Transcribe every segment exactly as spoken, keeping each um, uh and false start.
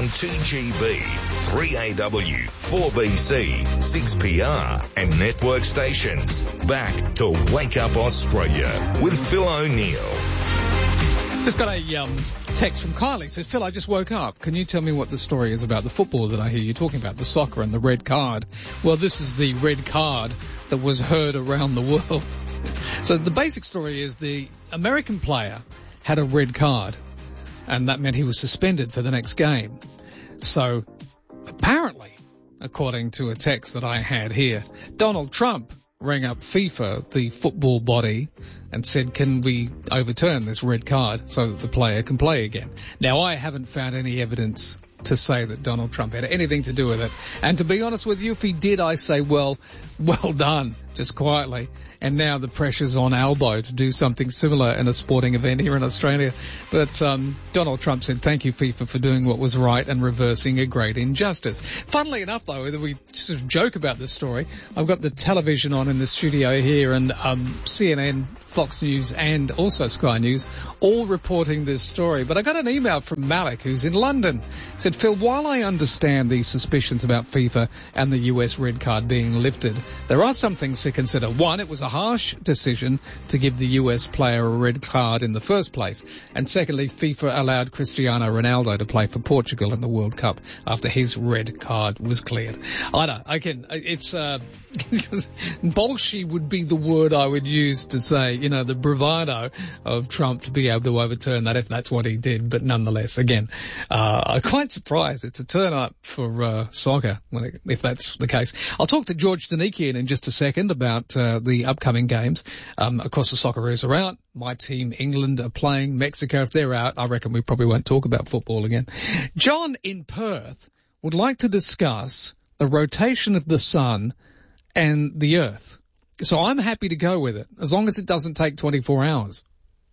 on two G B, three A W, four B C, six P R and network stations. Back to Wake Up Australia with Phil O'Neill. Just got a um, text from Kylie. It says, Phil, I just woke up. Can you tell me what the story is about the football that I hear you talking about, the soccer and the red card? Well, this is the red card that was heard around the world. So the basic story is the American player had a red card, and that meant he was suspended for the next game. So apparently, according to a text that I had here, Donald Trump rang up FIFA, the football body, and said, can we overturn this red card so that the player can play again? Now, I haven't found any evidence to say that Donald Trump had anything to do with it. And to be honest with you, if he did, I say, well, well done, just quietly. And now the pressure's on Albo to do something similar in a sporting event here in Australia. But um, Donald Trump said, thank you, FIFA, for doing what was right and reversing a great injustice. Funnily enough, though, we sort of joke about this story. I've got the television on in the studio here, and um, C N N, Fox News, and also Sky News all reporting this story. But I got an email from Malik, who's in London. He said, Phil, while I understand these suspicions about FIFA and the U S red card being lifted, there are some things to consider. One, it was a harsh decision to give the U S player a red card in the first place. And secondly, FIFA allowed Cristiano Ronaldo to play for Portugal in the World Cup after his red card was cleared. I know, again, it's, uh, bolshy would be the word I would use to say, you know, the bravado of Trump to be able to overturn that if that's what he did. But nonetheless, again, uh, I'm quite surprised. It's a turn up for, uh, soccer when it, if that's the case. I'll talk to George Danikian in just a second about, uh, the upcoming games. Um, of course, the Socceroos are out. My team, England, are playing. Mexico, if they're out, I reckon we probably won't talk about football again. John in Perth would like to discuss the rotation of the sun and the earth. So I'm happy to go with it, as long as it doesn't take twenty-four hours.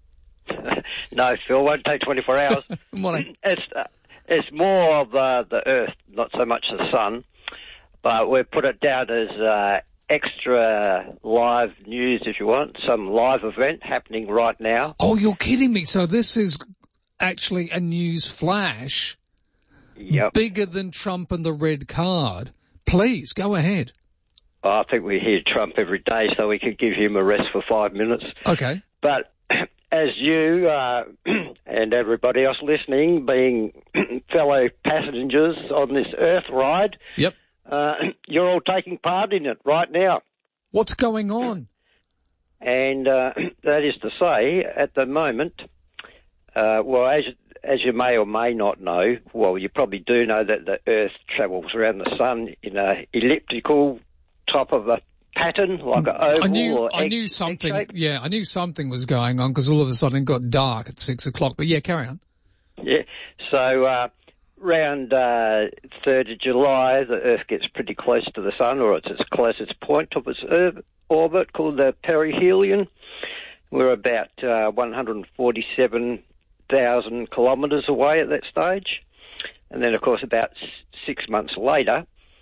No, Phil, won't take twenty-four hours. it's, uh, it's more of uh, the earth, not so much the sun. But we've put it down as uh, extra live news, if you want, some live event happening right now. Oh, you're kidding me. So this is actually a news flash yep. bigger than Trump and the red card. Please, go ahead. I think we hear Trump every day, so we could give him a rest for five minutes. Okay. But as you uh, and everybody else listening, being fellow passengers on this Earth ride, yep. uh, you're all taking part in it right now. What's going on? And uh, that is to say, at the moment, uh, well, as as you may or may not know, well, you probably do know that the Earth travels around the sun in a elliptical type of a pattern, like an oval I knew, or egg, I knew something. egg shape. Yeah, I knew something was going on because all of a sudden it got dark at six o'clock. But yeah, carry on. Yeah. So uh, around uh, third of July, the Earth gets pretty close to the sun, or it's its closest point of its Earth orbit, called the perihelion. We're about uh, one hundred forty-seven thousand kilometres away at that stage, and then, of course, about s- six months later.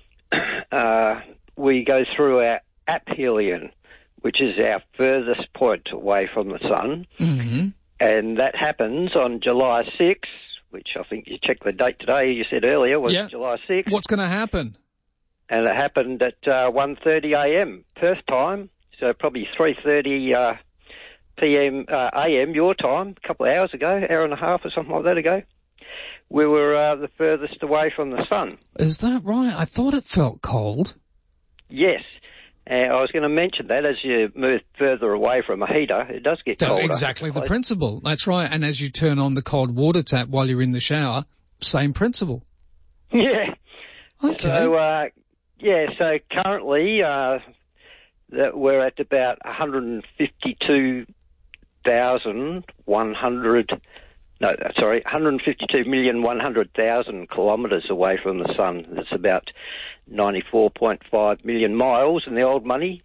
uh, we go through our aphelion, which is our furthest point away from the sun. Mm-hmm. And that happens on July sixth, which I think you checked the date today, you said earlier, was yeah. July sixth. What's going to happen? And it happened at uh, one thirty a.m. Perth time, so probably three thirty uh, p.m. Uh, a m your time, a couple of hours ago, hour and a half or something like that ago. We were uh, the furthest away from the sun. Is that right? I thought it felt cold. Yes. Uh, I was going to mention that as you move further away from a heater, it does get colder. Exactly the principle. That's right. And as you turn on the cold water tap while you're in the shower, same principle. Yeah. Okay. So, uh, yeah, so currently uh, that we're at about one hundred fifty-two thousand one hundred... No, sorry, one hundred fifty-two million one hundred thousand kilometres away from the sun. That's about ninety-four point five million miles in the old money.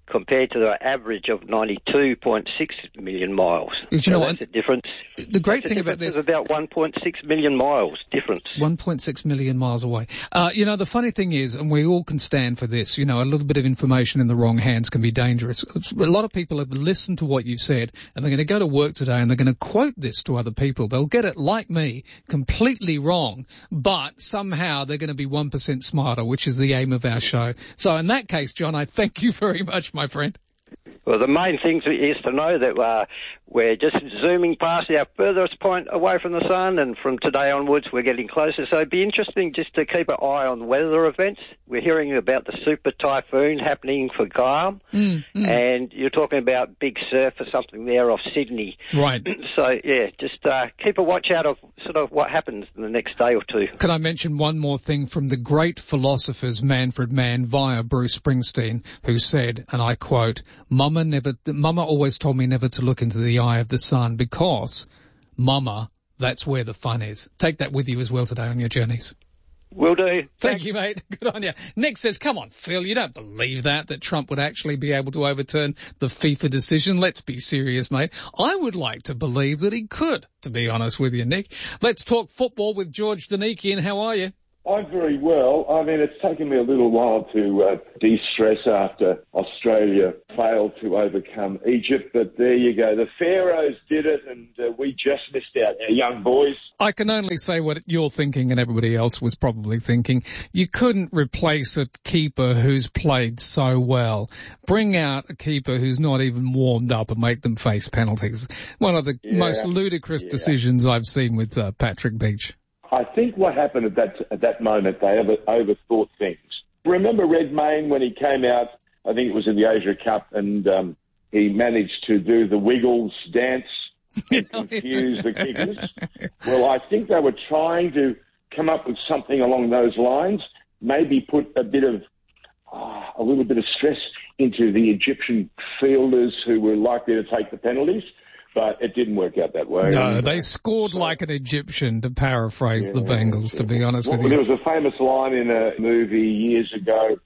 compared to the average of ninety-two point six million miles. You so know that's what? a difference. The great that's thing about this is about one point six million miles difference. one point six million miles away. Uh, you know, the funny thing is, and we all can stand for this, you know, a little bit of information in the wrong hands can be dangerous. A lot of people have listened to what you've said, and they're going to go to work today and they're going to quote this to other people. They'll get it, like me, completely wrong, but somehow they're going to be one percent smarter, which is the aim of our show. So in that case, John, I thank you very much, my friend. Well, the main thing is to know that uh, we're just zooming past our furthest point away from the sun, and from today onwards we're getting closer. So it'd be interesting just to keep an eye on weather events. We're hearing about the super typhoon happening for Guam, mm, mm. and you're talking about big surf or something there off Sydney. Right. So, yeah, just uh, keep a watch out of sort of what happens in the next day or two. Can I mention one more thing from the great philosophers Manfred Mann via Bruce Springsteen, who said, and I quote, Mama never, Mama always told me never to look into the eye of the sun because, Mama, that's where the fun is. Take that with you as well today on your journeys. Will do. Thank Thanks. you, mate. Good on you. Nick says, come on, Phil, you don't believe that, that Trump would actually be able to overturn the FIFA decision. Let's be serious, mate. I would like to believe that he could, to be honest with you, Nick. Let's talk football with George Danikian. How are you? I'm very well. I mean, it's taken me a little while to uh, de-stress after Australia failed to overcome Egypt, but there you go. The Pharaohs did it, and uh, we just missed out, our young boys. I can only say what you're thinking and everybody else was probably thinking. You couldn't replace a keeper who's played so well. Bring out a keeper who's not even warmed up and make them face penalties. One of the Yeah, most ludicrous yeah. decisions I've seen with uh, Patrick Beach. I think what happened at that at that moment, they over, overthought things. Remember Redmayne when he came out, I think it was in the Asia Cup, and um, he managed to do the Wiggles dance and confuse the kickers? Well, I think they were trying to come up with something along those lines, maybe put a bit of, uh, a little bit of stress into the Egyptian fielders who were likely to take the penalties. But it didn't work out that way. No, and, they scored so, like an Egyptian, to paraphrase yeah, the Bengals, yeah. to be honest well, with you. There was a famous line in a movie years ago,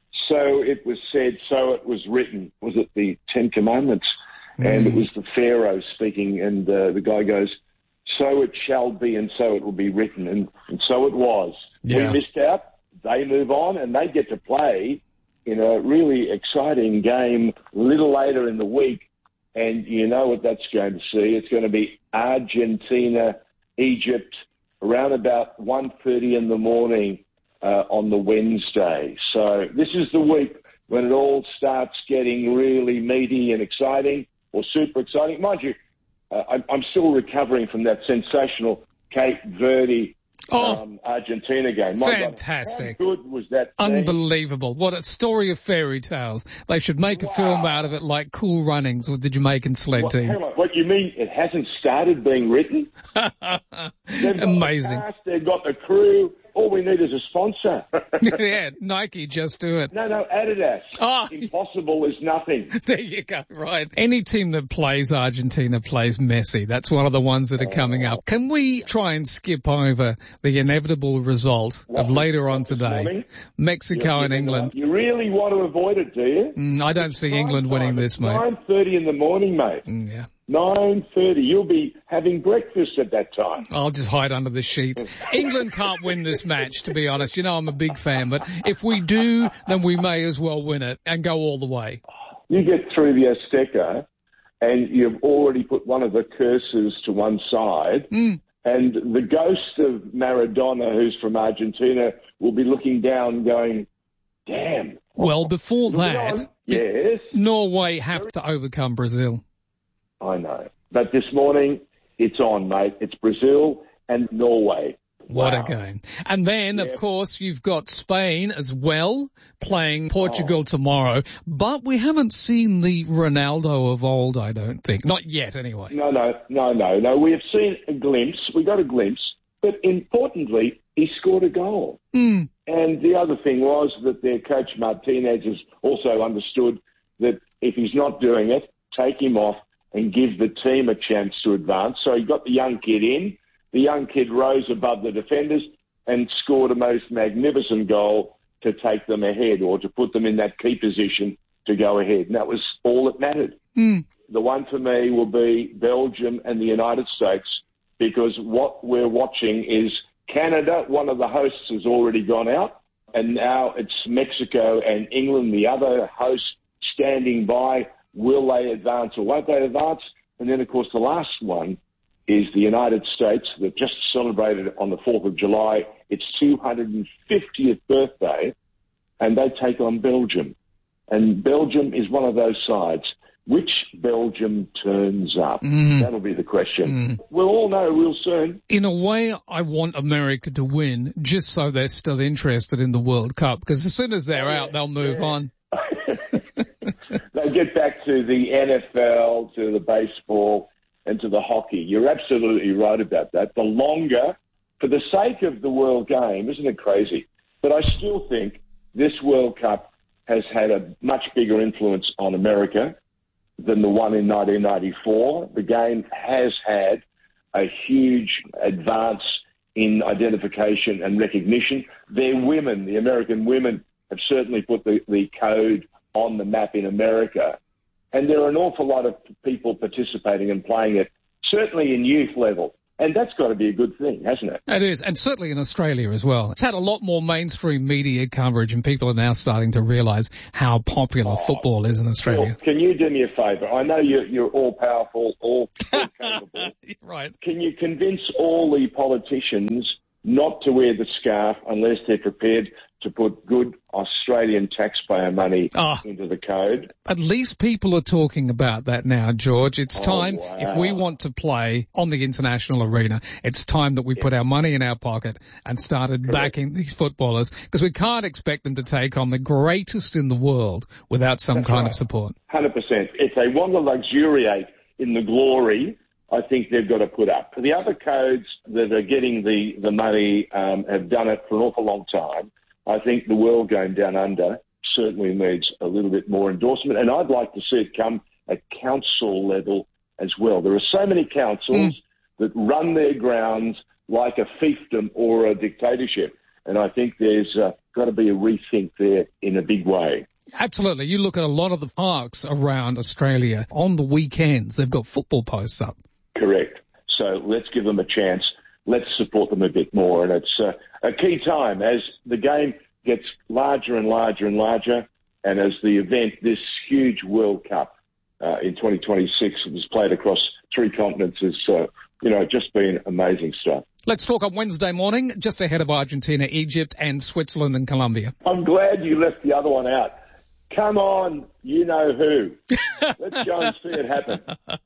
so it was said, so it was written. Was it the Ten Commandments? Mm. And it was the Pharaoh speaking, and uh, the guy goes, so it shall be, and so it will be written. And, and so it was. Yeah. We missed out. They move on, and they get to play in a really exciting game a little later in the week. And you know what that's going to see. It's going to be Argentina, Egypt, around about one thirty in the morning uh, on the Wednesday. So this is the week when it all starts getting really meaty and exciting, or super exciting. Mind you, uh, I'm, I'm still recovering from that sensational Cape Verde Oh, um, Argentina game. My fantastic. God, how good was that team? Unbelievable. What a story of fairy tales. They should make a Wow. film out of it like Cool Runnings with the Jamaican sled What, team. hang on, what you mean it hasn't started being written? They've got Amazing. The cast, they've got the crew. All we need is a sponsor. Yeah, Nike, just do it. No, no, Adidas. Oh. Impossible is nothing. There you go, right. Any team that plays Argentina plays Messi. That's one of the ones that are coming up. Can we try and skip over the inevitable result What of later on this today? morning? Mexico You're- and you're- England. You really want to avoid it, do you? Mm, I don't see England winning this, mate. nine thirty in the morning, mate. Mm, yeah. nine thirty. You'll be having breakfast at that time. I'll just hide under the sheets. England can't win this match, to be honest. You know I'm a big fan, but if we do, then we may as well win it and go all the way. You get through the Azteca, and you've already put one of the curses to one side, Mm. and the ghost of Maradona, who's from Argentina, will be looking down going, damn. Well, before Look that, on. Yes, Norway have to overcome Brazil. I know. But this morning, it's on, mate. It's Brazil and Norway. What Wow. a game. And then, Yeah. of course, you've got Spain as well, playing Portugal oh. tomorrow. But we haven't seen the Ronaldo of old, I don't think. Not yet, anyway. No, no, no, no, no. We have seen a glimpse. We got a glimpse. But importantly, he scored a goal. Mm. And the other thing was that their coach Martinez has also understood that if he's not doing it, take him off and give the team a chance to advance. So he got the young kid in. The young kid rose above the defenders and scored a most magnificent goal to take them ahead or to put them in that key position to go ahead, and that was all that mattered. Mm. The one for me will be Belgium and the United States, because what we're watching is Canada, one of the hosts, has already gone out, and now it's Mexico and England, the other host, standing by. Will they advance or won't they advance? And then, of course, the last one is the United States that just celebrated on the fourth of July its two hundred fiftieth birthday, and they take on Belgium. And Belgium is one of those sides. Which Belgium turns up? Mm. That'll be the question. Mm. We'll all know real soon. In a way, I want America to win just so they're still interested in the World Cup, because as soon as they're oh, yeah. out, they'll move yeah. on. They'll get back to the N F L, to the baseball, and to the hockey. You're absolutely right about that. The longer, for the sake of the World Game, isn't it crazy? But I still think this World Cup has had a much bigger influence on America than the one in nineteen ninety-four. The game has had a huge advance in identification and recognition. Their women, the American women, have certainly put the, the code on the map in America. And there are an awful lot of people participating and playing it, certainly in youth level. And that's got to be a good thing, hasn't it? It is, and certainly in Australia as well. It's had a lot more mainstream media coverage, and people are now starting to realise how popular oh, football is in Australia. Well, can you do me a favour? I know you're, you're all-powerful, all, all capable. Right. Can you convince all the politicians not to wear the scarf unless they're prepared to put good Australian taxpayer money oh, into the code? At least people are talking about that now, George. It's oh, time, wow. if we want to play on the international arena, it's time that we yeah. put our money in our pocket and started Correct. backing these footballers, because we can't expect them to take on the greatest in the world without some That's kind right. of support. one hundred percent. If they want to luxuriate in the glory, I think they've got to put up. The other codes that are getting the, the money um, have done it for an awful long time. I think the World Game Down Under certainly needs a little bit more endorsement, and I'd like to see it come at council level as well. There are so many councils mm. that run their grounds like a fiefdom or a dictatorship, and I think there's uh, got to be a rethink there in a big way. Absolutely. You look at a lot of the parks around Australia on the weekends, they've got football posts up. Correct. So let's give them a chance. Let's support them a bit more. And it's uh, a key time as the game gets larger and larger and larger, and as the event, this huge World Cup uh, in twenty twenty-six that was played across three continents, has uh, you know, just been amazing stuff. Let's talk on Wednesday morning, just ahead of Argentina, Egypt, and Switzerland and Colombia. I'm glad you left the other one out. Come on, you know who. Let's go and see it happen.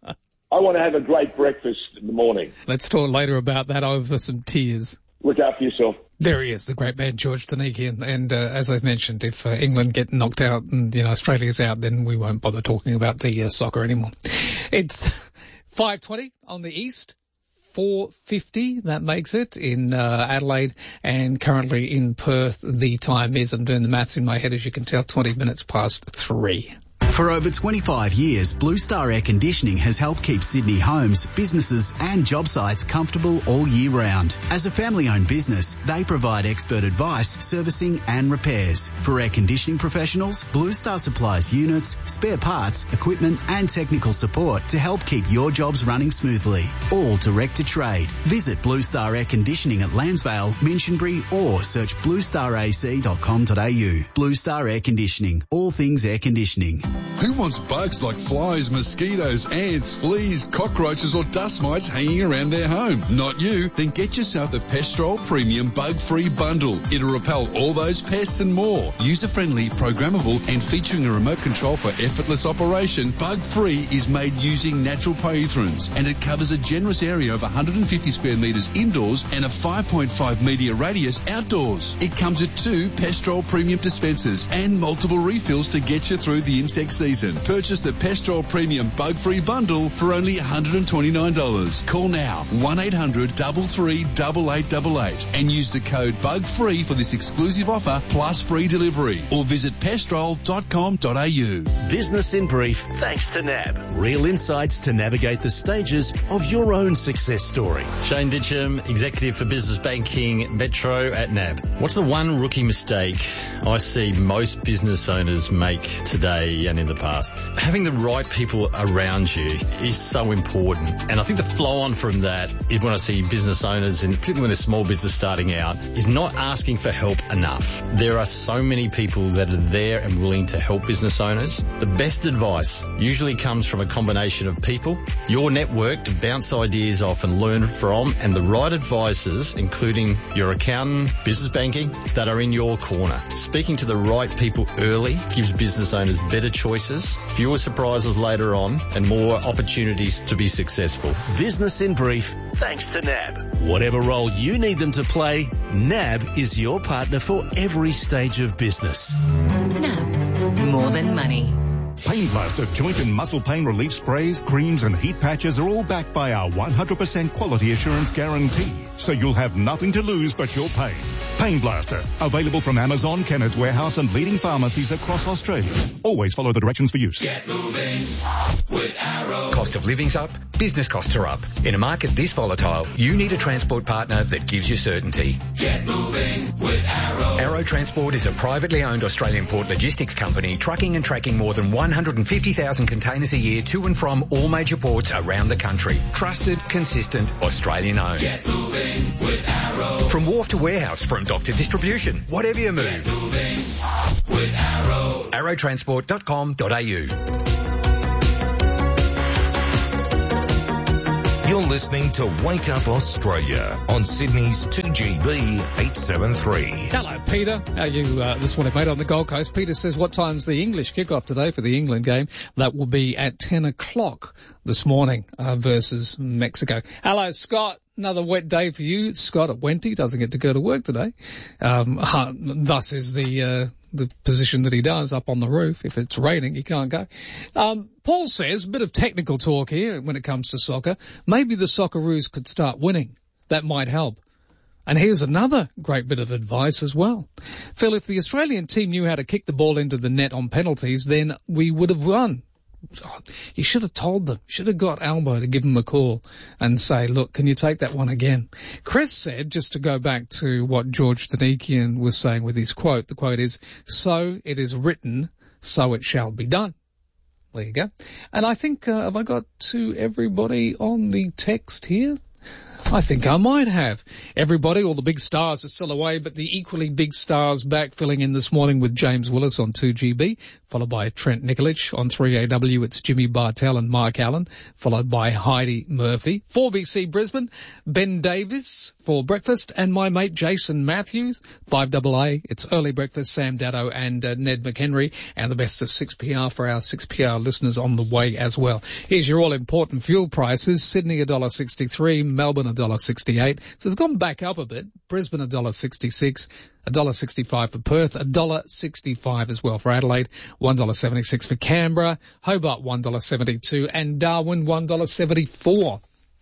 I want to have a great breakfast in the morning. Let's talk later about that over some tears. Look after yourself. There he is, the great man, George Tanikian. And uh, as I've mentioned, if uh, England get knocked out and you know Australia's out, then we won't bother talking about the uh, soccer anymore. It's five twenty on the east. four fifty, that makes it, in uh, Adelaide, and currently in Perth the time is, I'm doing the maths in my head as you can tell, twenty minutes past three. For over twenty-five years, Blue Star Air Conditioning has helped keep Sydney homes, businesses and job sites comfortable all year round. As a family-owned business, they provide expert advice, servicing and repairs. For air conditioning professionals, Blue Star supplies units, spare parts, equipment and technical support to help keep your jobs running smoothly. All direct to trade. Visit Blue Star Air Conditioning at Lansvale, Minchinbury or search blue star a c dot com dot a u. Blue Star Air Conditioning. All things air conditioning. Who wants bugs like flies, mosquitoes, ants, fleas, cockroaches or dust mites hanging around their home? Not you. Then get yourself the Pestrol Premium Bug-Free Bundle. It'll repel all those pests and more. User-friendly, programmable and featuring a remote control for effortless operation, Bug-Free is made using natural pyrethrins and it covers a generous area of one hundred fifty square metres indoors and a five point five metre radius outdoors. It comes with two Pestrol Premium dispensers and multiple refills to get you through the insect season. season. Purchase the Pestrol Premium Bug-Free Bundle for only one hundred twenty-nine dollars. Call now, one eight hundred three three eight eight eight eight, and use the code BUGFREE for this exclusive offer plus free delivery, or visit pestrol dot com dot a u. Business in brief, thanks to N A B. Real insights to navigate the stages of your own success story. Shane Ditcham, Executive for Business Banking Metro at N A B. What's the one rookie mistake I see most business owners make today and in the past? Having the right people around you is so important. And I think the flow on from that is when I see business owners, and particularly when they're small business starting out, is not asking for help enough. There are so many people that are there and willing to help business owners. The best advice usually comes from a combination of people, your network to bounce ideas off and learn from, and the right advisors, including your accountant, business banking, that are in your corner. Speaking to the right people early gives business owners better choices, fewer surprises later on, and more opportunities to be successful. Business in brief, thanks to N A B. Whatever role you need them to play, N A B is your partner for every stage of business. N A B. More than money. Pain Blaster joint and muscle pain relief sprays, creams and heat patches are all backed by our one hundred percent quality assurance guarantee. So you'll have nothing to lose but your pain. Pain Blaster. Available from Amazon, Kenneth Warehouse and leading pharmacies across Australia. Always follow the directions for use. Get moving with Arrow. Cost of living's up, business costs are up. In a market this volatile, you need a transport partner that gives you certainty. Get moving with Arrow. Arrow Transport is a privately owned Australian port logistics company trucking and tracking more than one hundred fifty thousand containers a year to and from all major ports around the country. Trusted, consistent, Australian owned. Get moving with Arrow. From wharf to warehouse, from dock to distribution, whatever you move. Get moving with Arrow. arrow transport dot com dot a u. You're listening to Wake Up Australia on Sydney's two G B eight seventy-three. Hello, Peter. How are you uh, this morning, mate, on the Gold Coast? Peter says, what time's the English kickoff today for the England game? That will be at ten o'clock this morning uh, versus Mexico. Hello, Scott. Another wet day for you. Scott at Wenty doesn't get to go to work today. Um, uh, thus is the uh, the position that he does up on the roof. If it's raining, he can't go. Um, Paul says, a bit of technical talk here when it comes to soccer. Maybe the Socceroos could start winning. That might help. And here's another great bit of advice as well. Phil, if the Australian team knew how to kick the ball into the net on penalties, then we would have won. You should have told them. You should have got Albo to give him a call and say, look, can you take that one again? Chris said, just to go back to what George Danikian was saying with his quote, the quote is, so it is written, so it shall be done. There you go. And I think, uh, have I got to everybody on the text here? I think I might have. Everybody, all the big stars are still away, but the equally big stars back filling in this morning with James Willis on two G B, followed by Trent Nikolic on three A W. It's Jimmy Bartell and Mark Allen, followed by Heidi Murphy. four B C Brisbane, Ben Davis for breakfast, and my mate Jason Matthews. five A A, it's early breakfast, Sam Daddo and uh, Ned McHenry, and the best of six P R for our six P R listeners on the way as well. Here's your all-important fuel prices. Sydney one dollar sixty-three, Melbourne one dollar sixty-eight. So it's gone back up a bit. Brisbane one dollar sixty-six, one dollar sixty-five for Perth, one dollar sixty-five as well for Adelaide, one dollar seventy-six for Canberra, Hobart one dollar seventy-two, and Darwin one dollar seventy-four.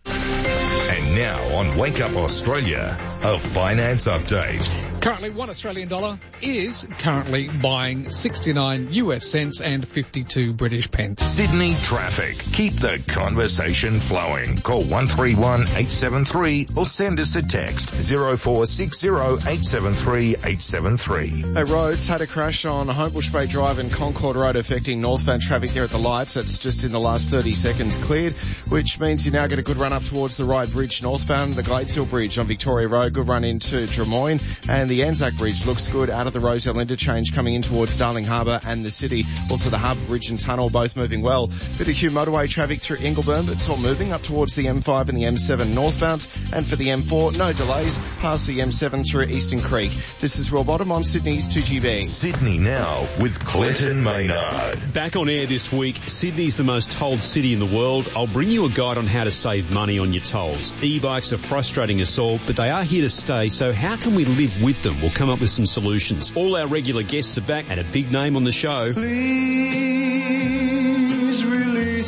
And now on Wake Up Australia, a finance update. Currently, one Australian dollar is currently buying sixty-nine U S cents and fifty-two British pence. Sydney traffic. Keep the conversation flowing. Call one three one eight seven three or send us a text zero four six zero eight seven three eight seven three. Hey, roads had a crash on Homebush Bay Drive and Concord Road affecting northbound traffic there at the lights. That's just in the last thirty seconds cleared, which means you now get a good run up towards the Ryde Bridge northbound, the Glades Hill Bridge on Victoria Road, good run into Drummoyne, and the Anzac Bridge looks good out of the Rozelle interchange coming in towards Darling Harbour and the city. Also the Harbour Bridge and Tunnel both moving well. Bit of Hugh motorway traffic through Ingleburn, but it's all moving up towards the M five and the M seven northbound. And for the M four, no delays past the M seven through Eastern Creek. This is Will Bottom on Sydney's two G B. Sydney Now with Clinton Maynard. Back on air this week, Sydney's the most tolled city in the world. I'll bring you a guide on how to save money on your tolls. E-bikes are frustrating us all, but they are here to stay, so how can we live with them? We'll come up with some solutions. All our regular guests are back and a big name on the show. Please.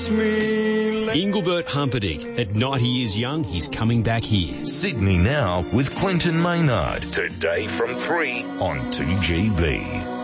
kiss me. Engelbert Humperdinck. At ninety years young, he's coming back here. Sydney Now with Clinton Maynard. Today from three on two G B.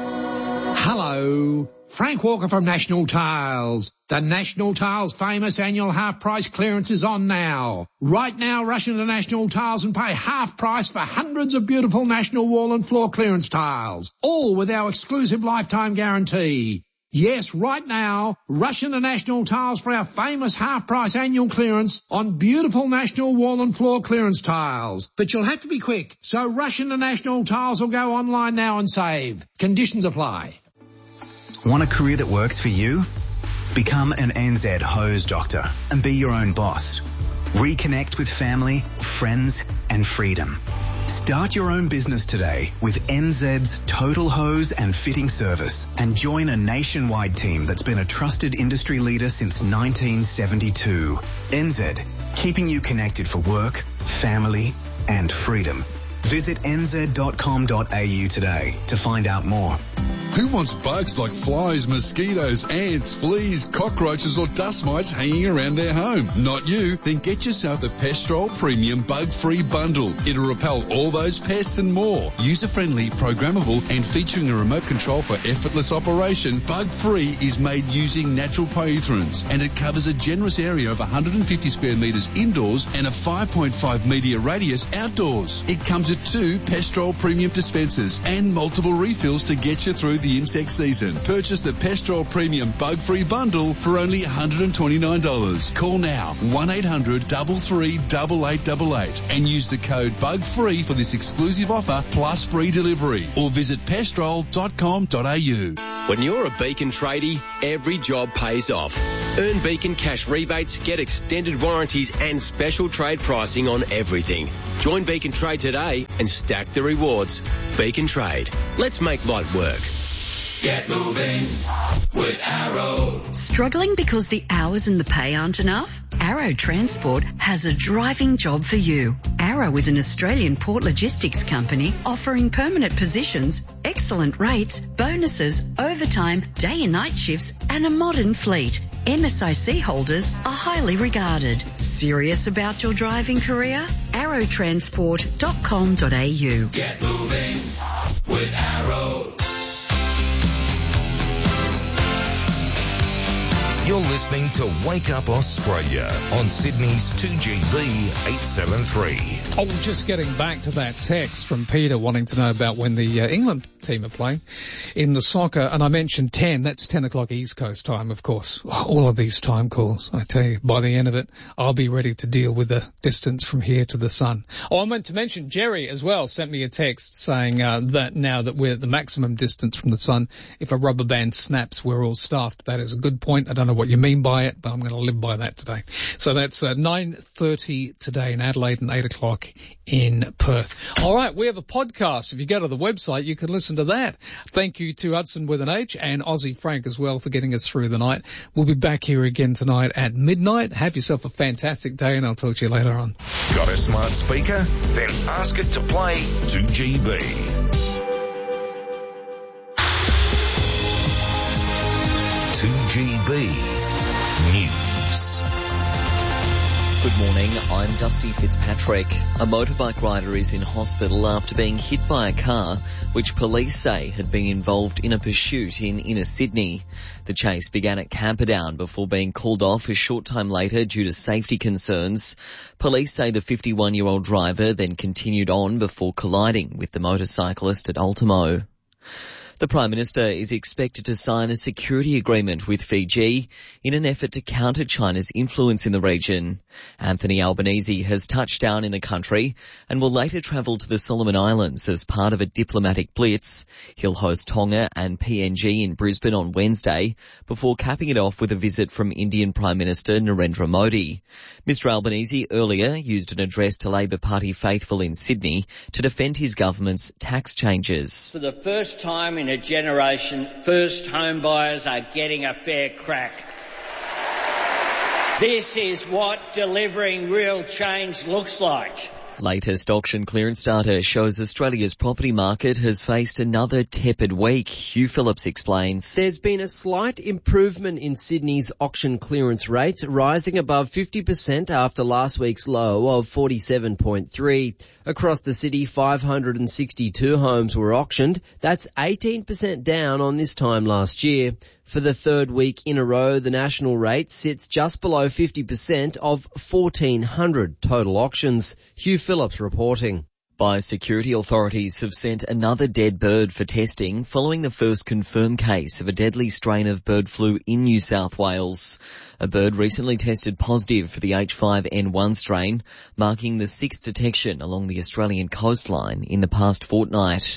Hello. Frank Walker from National Tiles. The National Tiles famous annual half price clearance is on now. Right now, rush into National Tiles and pay half price for hundreds of beautiful National wall and floor clearance tiles. All with our exclusive lifetime guarantee. Yes, right now, rush into National Tiles for our famous half-price annual clearance on beautiful National wall and floor clearance tiles. But you'll have to be quick, so rush into National Tiles or go online now and save. Conditions apply. Want a career that works for you? Become an N Z hose doctor and be your own boss. Reconnect with family, friends, and freedom. Start your own business today with N Z's Total Hose and Fitting Service and join a nationwide team that's been a trusted industry leader since nineteen seventy-two. N Z, keeping you connected for work, family, and freedom. Visit n z dot com dot a u today to find out more. Who wants bugs like flies, mosquitoes, ants, fleas, cockroaches or dust mites hanging around their home? Not you? Then get yourself the Pestrol Premium Bug-Free Bundle. It'll repel all those pests and more. User-friendly, programmable and featuring a remote control for effortless operation, Bug-Free is made using natural polytherms and it covers a generous area of one hundred fifty square metres indoors and a five point five metre radius outdoors. It comes with two Pestrol Premium dispensers and multiple refills to get you through the insect season. Purchase the Pestrol Premium Bug-Free Bundle for only one hundred twenty-nine dollars. Call now one eight hundred, three three eight eight eight eight and use the code BUGFREE for this exclusive offer plus free delivery or visit pestrol dot com dot a u. When you're a Beacon tradie, every job pays off. Earn Beacon cash rebates, get extended warranties and special trade pricing on everything. Join Beacon Trade today and stack the rewards. Beacon Trade. Let's make light work. Get moving with Arrow. Struggling because the hours and the pay aren't enough? Arrow Transport has a driving job for you. Arrow is an Australian port logistics company offering permanent positions, excellent rates, bonuses, overtime, day and night shifts and a modern fleet. M S I C holders are highly regarded. Serious about your driving career? arrow transport dot com dot a u. Get moving with Arrow. You're listening to Wake Up Australia on Sydney's two G B eight seventy-three. Oh, just getting back to that text from Peter wanting to know about when the uh, England team are playing in the soccer. And I mentioned ten. That's ten o'clock East Coast time, of course. All of these time calls, I tell you, by the end of it, I'll be ready to deal with the distance from here to the sun. Oh, I meant to mention Jerry as well sent me a text saying uh, that now that we're at the maximum distance from the sun, if a rubber band snaps, we're all stuffed. That is a good point. I don't know what you mean by it, but I'm going to live by that today. So that's uh, nine thirty today in Adelaide and eight o'clock in Perth. All right, we have a podcast. If you go to the website, you can listen to that. Thank you to Hudson with an H and Aussie Frank as well for getting us through the night. We'll be back here again tonight at midnight. Have yourself a fantastic day, and I'll talk to you later on. Got a smart speaker? Then ask it to play two G B. two G B News. Good morning, I'm Dusty Fitzpatrick. A motorbike rider is in hospital after being hit by a car which police say had been involved in a pursuit in inner Sydney. The chase began at Camperdown before being called off a short time later due to safety concerns. Police say the fifty-one-year-old driver then continued on before colliding with the motorcyclist at Ultimo. The Prime Minister is expected to sign a security agreement with Fiji in an effort to counter China's influence in the region. Anthony Albanese has touched down in the country and will later travel to the Solomon Islands as part of a diplomatic blitz. He'll host Tonga and P N G in Brisbane on Wednesday before capping it off with a visit from Indian Prime Minister Narendra Modi. Mister Albanese earlier used an address to Labor Party faithful in Sydney to defend his government's tax changes. For the first time in a generation, first home buyers are getting a fair crack. This is what delivering real change looks like. Latest auction clearance data shows Australia's property market has faced another tepid week. Hugh Phillips explains. There's been a slight improvement in Sydney's auction clearance rates, rising above fifty percent after last week's low of forty-seven point three. Across the city, five hundred sixty-two homes were auctioned. That's eighteen percent down on this time last year. For the third week in a row, the national rate sits just below fifty percent of fourteen hundred total auctions. Hugh Phillips reporting. Biosecurity authorities have sent another dead bird for testing following the first confirmed case of a deadly strain of bird flu in New South Wales. A bird recently tested positive for the H five N one strain, marking the sixth detection along the Australian coastline in the past fortnight.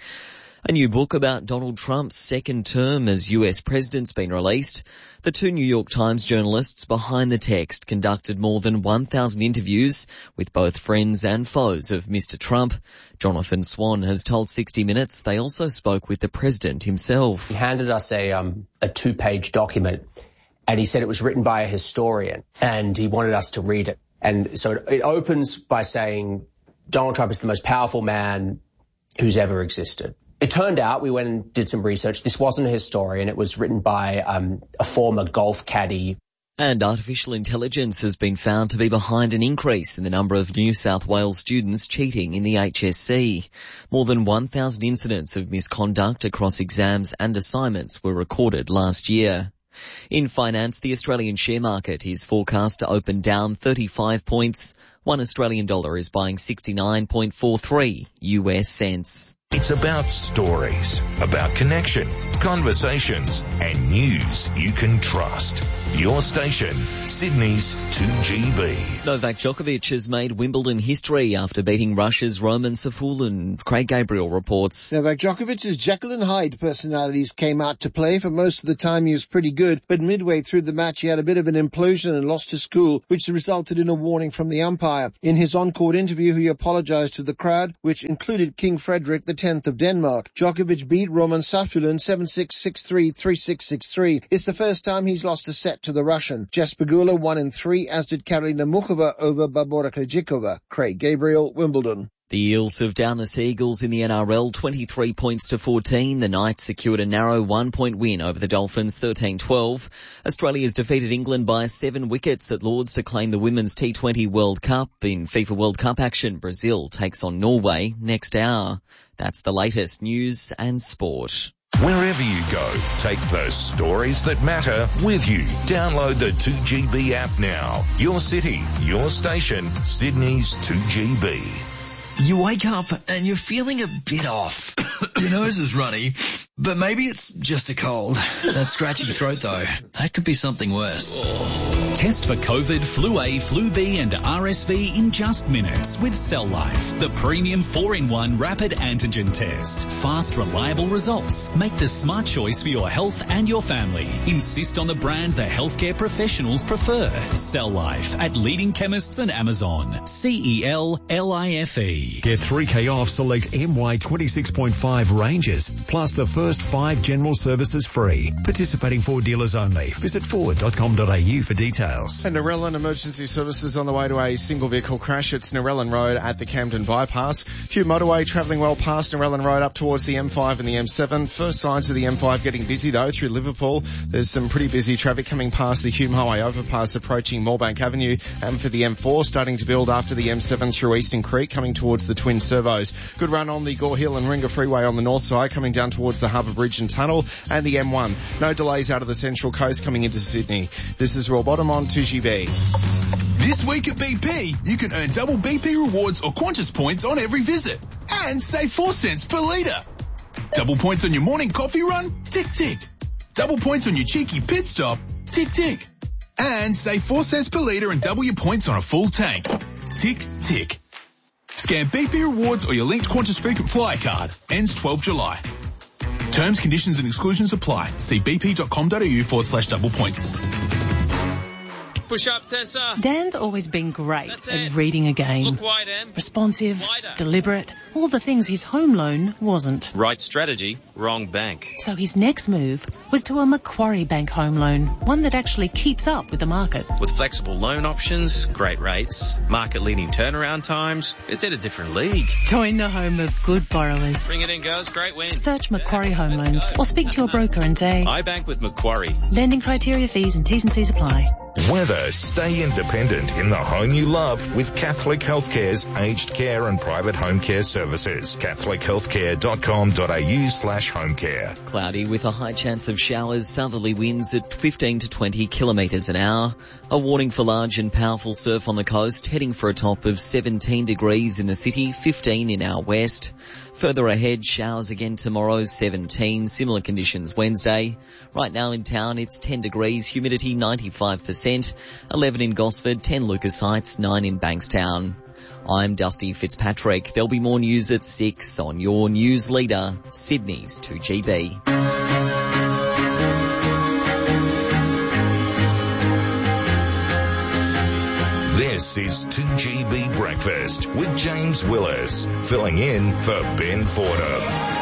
A new book about Donald Trump's second term as U S president's been released. The two New York Times journalists behind the text conducted more than one thousand interviews with both friends and foes of Mister Trump. Jonathan Swan has told sixty minutes they also spoke with the president himself. He handed us a, um, a two-page document, and he said it was written by a historian, and he wanted us to read it. And so it, it opens by saying Donald Trump is the most powerful man who's ever existed. It turned out, we went and did some research, this wasn't a historian, it was written by um, a former golf caddy. And artificial intelligence has been found to be behind an increase in the number of New South Wales students cheating in the H S C. More than one thousand incidents of misconduct across exams and assignments were recorded last year. In finance, the Australian share market is forecast to open down thirty-five points. One Australian dollar is buying sixty-nine point four three U S cents. It's about stories, about connection, conversations, and news you can trust. Your station, Sydney's two G B. Novak Djokovic has made Wimbledon history after beating Russia's Roman Safulin. Craig Gabriel reports. Novak Djokovic's Jekyll and Hyde personalities came out to play. For most of the time he was pretty good, but midway through the match he had a bit of an implosion and lost his cool, which resulted in a warning from the umpire. In his on-court interview, he apologized to the crowd, which included King Frederick the tenth of Denmark. Djokovic beat Roman Safulin seven six, six three, three six, six three. It's the first time he's lost a set to the Russian. Jesper Gula won in three, as did Karolina Muchova over Barbora Krejcikova. Craig Gabriel, Wimbledon. The Eels have downed the Seagulls in the N R L twenty-three points to fourteen. The Knights secured a narrow one-point win over the Dolphins thirteen twelve. Australia's defeated England by seven wickets at Lords to claim the Women's T twenty World Cup. In FIFA World Cup action, Brazil takes on Norway next hour. That's the latest news and sport. Wherever you go, take the stories that matter with you. Download the two G B app now. Your city, your station, Sydney's two G B. You wake up and you're feeling a bit off. Your nose is runny, but maybe it's just a cold. That scratchy throat though, that could be something worse. Test for COVID, Flu A, Flu B and R S V in just minutes with Cell Life, the premium four in one rapid antigen test. Fast, reliable results. Make the smart choice for your health and your family. Insist on the brand the healthcare professionals prefer. Cell Life at leading chemists and Amazon. C E L L I F E. Get three K off select M Y twenty-six point five ranges, plus the first five general services free. Participating Ford dealers only. Visit ford dot com dot a u for details. And Narellan Emergency Services on the way to a single vehicle crash. It's Narellan Road at the Camden Bypass. Hugh Motorway travelling well past Narellan Road up towards the M five and the M seven. First signs of the M five getting busy though through Liverpool. There's some pretty busy traffic coming past the Hume Highway overpass approaching Moorebank Avenue, and for the M four starting to build after the M seven through Eastern Creek coming towards the Twin Servos. Good run on the Gore Hill and Ringa Freeway on the north side coming down towards the Harbour Bridge and Tunnel, and the M one. No delays out of the Central Coast coming into Sydney. This is Raw Bottom on two G B. This week at B P, you can earn double B P rewards or Qantas points on every visit and save four cents per litre. Double points on your morning coffee run? Tick, tick. Double points on your cheeky pit stop? Tick, tick. And save four cents per litre and double your points on a full tank. Tick, tick. Scan B P rewards or your linked Qantas frequent flyer card. Ends twelfth of July. Terms, conditions and exclusions apply. See bp.com.au forward slash double points. Push up, Tessa. Dan's always been great That's at it. reading a game. Look wide, Em. Responsive, Wider. deliberate, all the things his home loan wasn't. Right strategy, wrong bank. So his next move was to a Macquarie Bank home loan, one that actually keeps up with the market. With flexible loan options, great rates, market-leading turnaround times, it's in a different league. Join the home of good borrowers. Bring it in, girls. Great win. Search Macquarie Home Loans or speak to your broker and say, I bank with Macquarie. lending criteria, fees and T's and C's apply. Weather. Stay independent in the home you love with Catholic Healthcare's aged care and private home care services. catholic healthcare dot com dot a u slash home care. Cloudy with a high chance of showers, southerly winds at fifteen to twenty kilometres an hour. A warning for large and powerful surf on the coast, heading for a top of seventeen degrees in the city, fifteen in our west. Further ahead, showers again tomorrow, seventeen. Similar conditions Wednesday. Right now in town, it's ten degrees, humidity ninety-five percent, eleven in Gosford, ten Lucas Heights, nine in Bankstown. I'm Dusty Fitzpatrick. There'll be more news at six on your news leader, Sydney's two G B. This is two G B Breakfast with James Willis, filling in for Ben Fordham.